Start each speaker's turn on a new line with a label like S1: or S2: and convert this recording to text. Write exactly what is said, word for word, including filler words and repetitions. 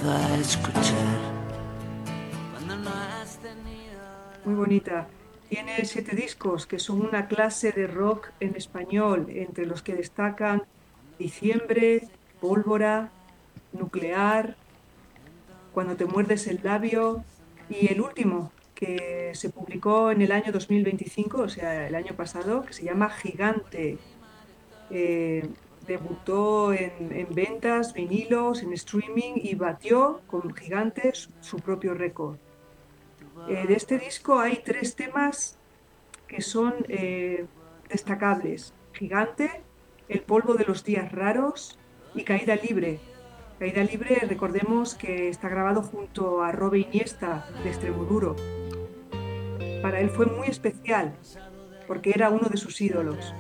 S1: empiezo a escuchar cuando no has tenido.
S2: Muy bonita. Tiene siete discos que son una clase de rock en español, entre los que destacan Diciembre, Pólvora, Nuclear, Cuando te muerdes el labio y el último que se publicó en el año dos mil veinticinco, o sea, el año pasado, que se llama Gigante. Eh, Debutó en, en ventas, vinilos, en streaming y batió con Gigante su, su propio récord. Eh, de este disco hay tres temas que son eh, destacables. Gigante, El polvo de los días raros y Caída libre. Caída libre, recordemos que está grabado junto a Robe Iniesta de Extremoduro. Para él fue muy especial porque era uno de sus ídolos.